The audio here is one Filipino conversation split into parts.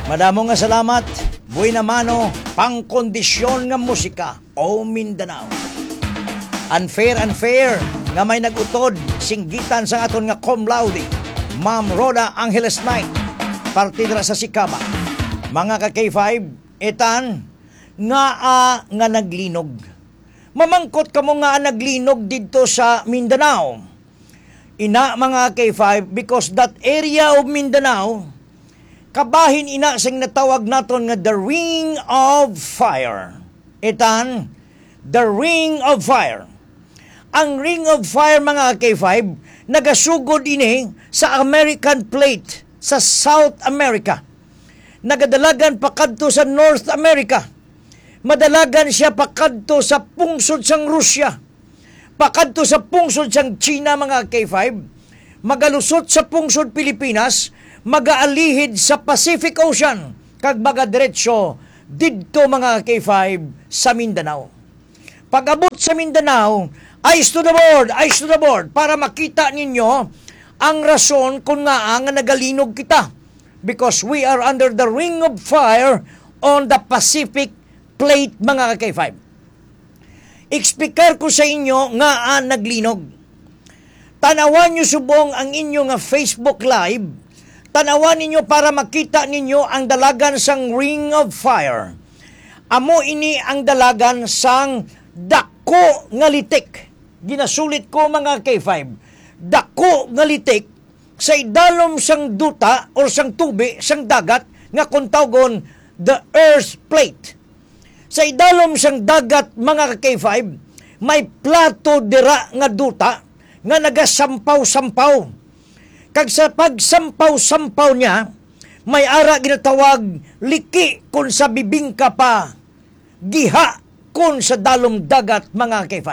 Madamo nga salamat. Buena mano, pangkondisyon nga musika o Mindanao. Unfair nga may nagutod singgitan sa aton nga cum laude, Ma'am Rhoda Angeles Knight, partidra sa Sikaba. Mga ka K5, etan nga naglinog. Mamangkot kamo nga naglinog dito sa Mindanao. Ina mga K5 because that area of Mindanao kabahin ina sing natawag naton nga the Ring of Fire. Etan, the Ring of Fire. Ang Ring of Fire mga K5 nagasugod ini sa American Plate sa South America. Nagadalagan pakadto sa North America. Madalagan siya pakadto sa pungsod sang Rusya. Pakadto sa pungsod sang China mga K5. Magalusot sa pungsod Pilipinas, magaalihid sa Pacific Ocean kag magadiretso didto mga K5 sa Mindanao. Pag-abot sa Mindanao, eyes to the board para makita ninyo ang rason kung nga nagalinog kita. Because we are under the Ring of Fire on the Pacific Plate mga K5. Explicar ko sa inyo nga naglinog. Tanawan nyo subong ang inyo nga Facebook Live. Tanawan ninyo para makita ninyo ang dalagan sang Ring of Fire. Amo ini ang dalagan sang dako nga litik. Ginasulit ko mga K5. Dako nga litik sa idalom sang duta o sang tubi, sang dagat nga kuntawgon the Earth Plate. Sa idalom sang dagat mga K5, may plato dira nga duta nga nagasampaw-sampaw. Kag sa pagsampaw-sampaw niya, may ara ginatawag liki kung sa bibingka pa, giha kung sa dalom dagat mga K5.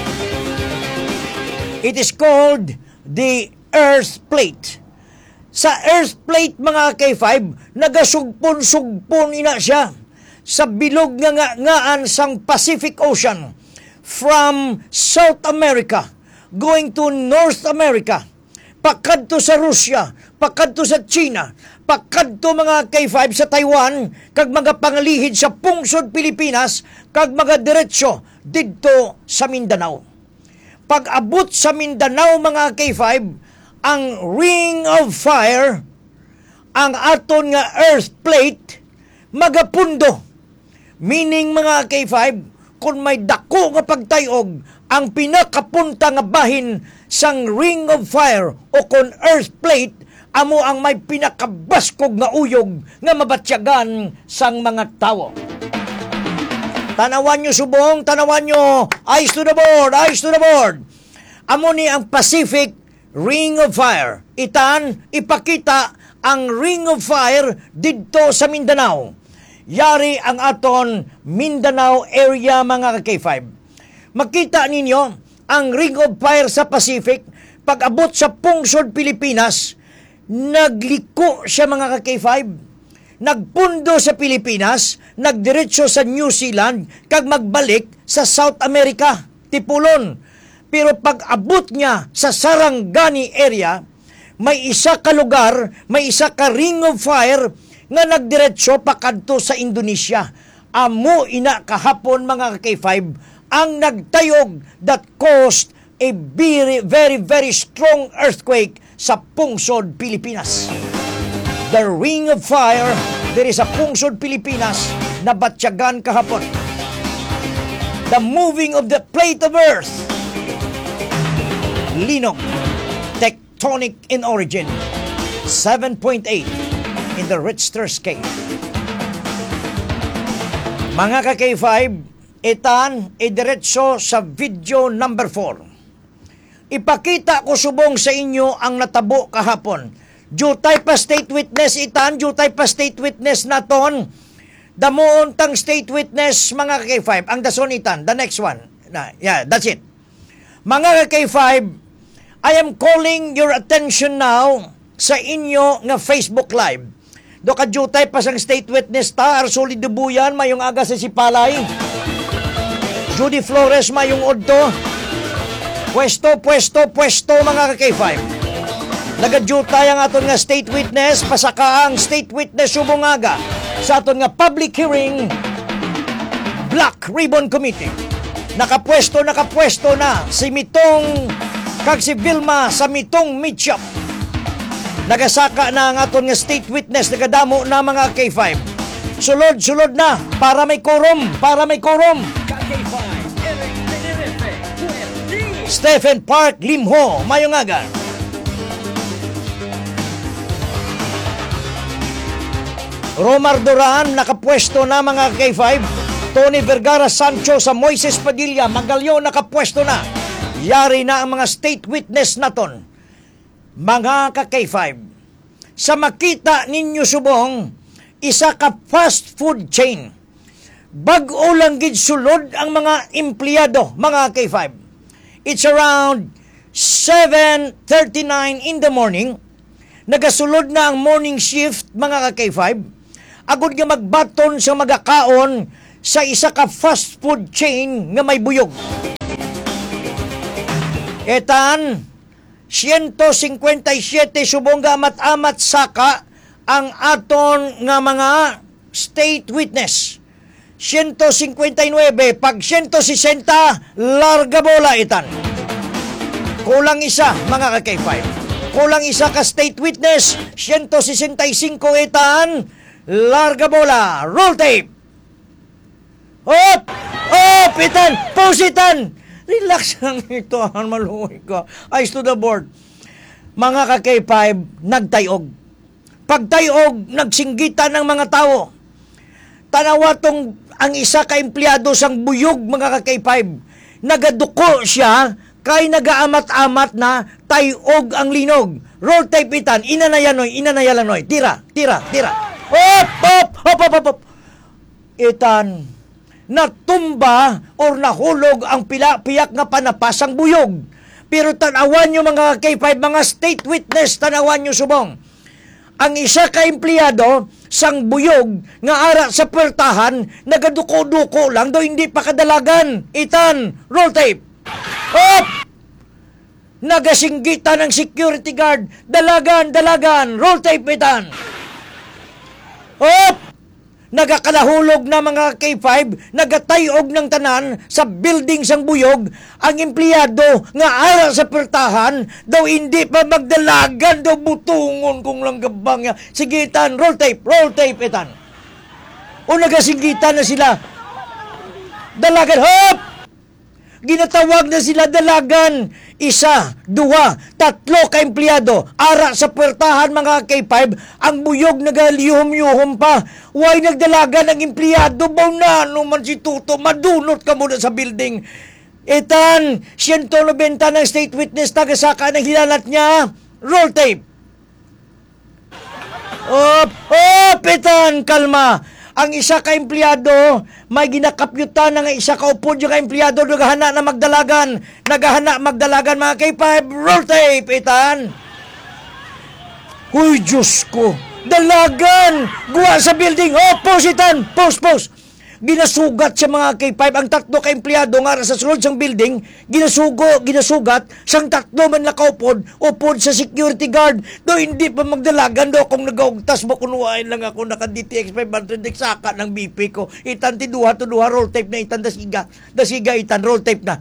It is called the Earth Plate. Sa Earth Plate mga K5, nagasugpon-sugpon ina siya sa bilog nga ngaan sang Pacific Ocean from South America going to North America, pakadto sa Rusya, pakadto sa China, pakadto mga K5 sa Taiwan, kag mga pangalihid sa pungsod Pilipinas, kag mga diretsyo didto sa Mindanao. Pag-abot sa Mindanao mga K5, ang Ring of Fire, ang aton nga Earth Plate, magapundo. Meaning mga K5, kung may dako nga pagtayog, ang pinakapunta nga bahin sang Ring of Fire o kung Earth Plate, amo ang may pinakabaskog nga uyog nga mabatsyagan sang mga tao. Tanawan nyo subong, tanawan nyo, eyes to the board. Amo ni ang Pacific Ring of Fire. Itan, ipakita ang Ring of Fire didto sa Mindanao. Yari ang aton Mindanao area mga K5. Makita ninyo ang Ring of Fire sa Pacific, pag-abot sa pungsod Pilipinas, nagliko siya mga K5. Nagpundo sa Pilipinas, nagdiretso sa New Zealand, kag magbalik sa South America, tipulon. Pero pag-abot niya sa Sarangani area, may isa ka lugar, may isa ka Ring of Fire nga nagdiretso pakadto sa Indonesia. Amo ina kahapon mga K5 ang nagtayog that caused a very, very, very strong earthquake sa pungsod Pilipinas. The Ring of Fire diri sa pungsod Pilipinas na batsyagan kahapon. The moving of the plate of earth. Linog, tectonic in origin, 7.8 in the Richter scale. Mga ka-K5, itan, idiretso sa video number 4. Ipakita ko subong sa inyo ang natabo kahapon. Jutay pa state witness itan, jutay pa state witness naton. Damoon tang state witness mga ka-K5. Ang dason itan, the next one. Yeah, that's it. Mga ka-K5, I am calling your attention now sa inyo nga Facebook Live. Do ka jutay pa sang state witness ta, Arsoli Dubuyan, mayong aga sa Sipalay. Judy Flores, mayong odto. Pwesto, mga ka-K5. Nagadjutay ang aton nga state witness, pasaka ang state witness subungaga sa aton nga public hearing Black Ribbon Committee. Nakapwesto na si Mitong kag si Vilma sa Mitong meat shop. Nagasaka na ang aton nga state witness, nagadamo na mga K5. Sulod na para may quorum. K5, Eric Tenerife, Stephen Park Limho, Mayungagan. Romar Duran, nakapwesto na mga K5. Tony Vergara Sancho sa Moises Padilla, Magalyo, nakapwesto na. Yari na ang mga state witness naton. Mga ka-K5, sa makita ninyo subong, isa ka fast food chain. Bag-o lang gid sulod ang mga empleyado, mga K5. It's around 7:39 in the morning. Nagasulod na ang morning shift, mga ka-K5. Agud nga magbaton sa magakaon sa isa ka fast food chain nga may buyog. Etan, 157 subong nga amat-amat saka ang aton nga mga state witness. 159, pag 160, larga bola itan. Kulang isa, mga ka-K5. Kulang isa ka state witness, 165 itan, larga bola. Roll tape. Hop! Hop! Itan! Positan! Relax lang ito, maluhoy ka. Eyes to the board. Mga ka-K5, nagtayog. Pagtayog, nagsinggitan ng mga tao. Tanawa tong ang isa ka empleyado sang buyog, mga ka-K5. Nagaduko siya, kay nagaamat-amat na tayog ang linog. Roll tape itan, inanayalanoy. Tira. Hop! Hop! Hop! Hop! Hop! Itan, natumba or nahulog ang piyak nga panapasang buyog. Pero tanawan nyo mga K5, mga state witness, tanawan nyo subong. Ang isa ka empleyado sang buyog nga ara sa puwertahan, nagaduko-duko lang do hindi pa kadalagan. Itan, roll tape. Hop! Nagasinggitan ng security guard. Dalagan, roll tape itan. Hop! Nagakalahulog na mga K5, nagatayog ng tanan sa building sang buyog. Ang empleyado nga ara sa pertahan, daw hindi pa magdalagan, daw butungon kung lang gabang niya. Sige itan, roll tape itan. O nagasinggitan na sila. Dalagan, hop! Ginatawag na sila dalagan. Isa, dua, tatlo ka empleyado. Ara sa puwertahan, mga K5, ang buyog nagalihom-yuhom pa. Why nagdalagan ang empleyado? Baunano man si Tuto, madunot ka muna sa building. Itan, 190 ng state witness, tagasaka ng hilalat niya. Roll tape. Itan, kalma. Ang isa ka empleyado, may ginakapyutan na nga isa ka upod yung ka empleyado, naghahana magdalagan, mga K5. Roll tape, itan. Huy, Diyos ko. Dalagan! Guwa sa building. Post, itan. Post. Ginasugat sa mga K5 ang tatlo ka empleyado nga sa sulod sang building. Ginasugat sang tatlo man nakaupod, upod sa security guard. Do hindi pa magdalagan do kung nagaugtas mo kunuhain lang ako naka-DTX 500 saka ng BP ko. Itan ti duha roll tape na itan dasiga itan roll tape na.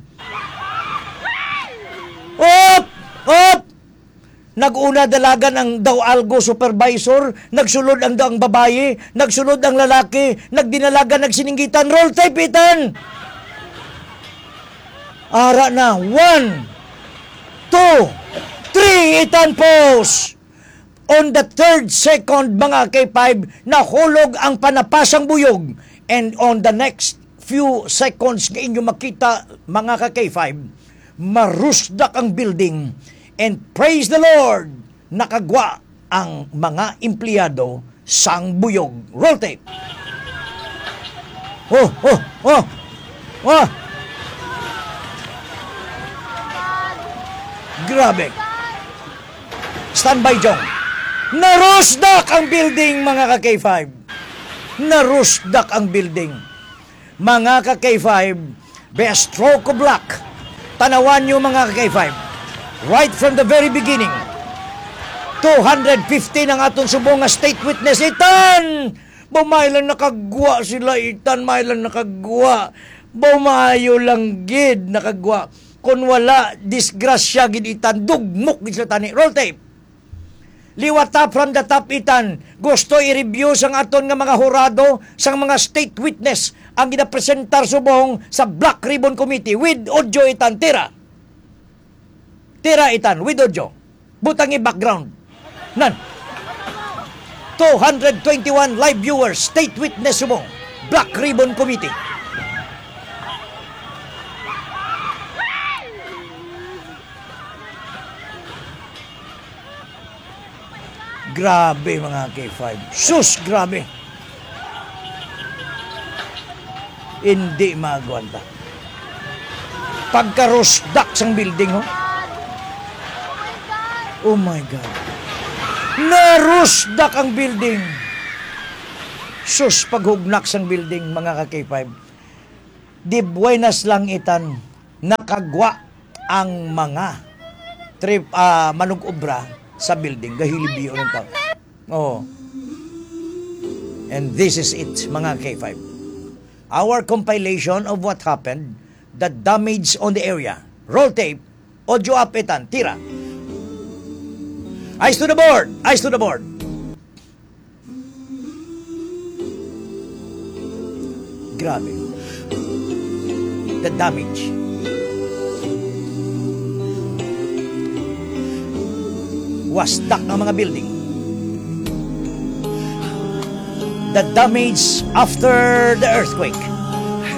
Hop! Nag-una dalagan ang daw algo supervisor, nagsulod ang daw ang babaye, nagsulod ang lalaki, nagdinalagan, nagsininggitan, roll tape itan. Ara na, 1, 2, 3, itan pause. On the third second, mga K5, nahulog ang panapasang buyog. And on the next few seconds, nga inyo makita, mga K5, marusdak ang building. And praise the Lord, nakagwa ang mga empleyado sang buyog. Roll tape. Grabe. Standby, Jong. Narusdak ang building, mga ka-K5. Narusdak ang building. Mga ka-K5, best stroke of luck. Tanawan nyo, mga ka-K5. Right from the very beginning, 250 ng aton subong nga state witness. Itan! Bumaylan nakagwa sila, itan, maylan nakagwa. Bumayo lang gid nakagwa. Kung wala, disgrasya gid itan, dugmok gid sa tani. Roll tape. Liwata from the top itan. Gusto i-review sang aton nga mga hurado, sang mga state witness ang ginapresentar subong sa Black Ribbon Committee with audio itan. Tira itan with audio. Butangi background. Nan. 221 live viewers, state witness subong Black Ribbon Committee. Grabe mga K5. Sus, grabe. Hindi magwanta. Pagka-rusdak sang building, ho? Oh my God. Narusdak ang building. Sus, paghugnak sang building, mga K5. Di buenas lang itan, nakagwa ang mga manug-obra sa building. Gahilibiyo ng tao. Oh. And this is it, mga K5. Our compilation of what happened, the damage on the area. Roll tape, audio up itan, tira. Eyes to the board! Eyes to the board! Grabe. The damage. Wastak ang mga building. The damage after the earthquake.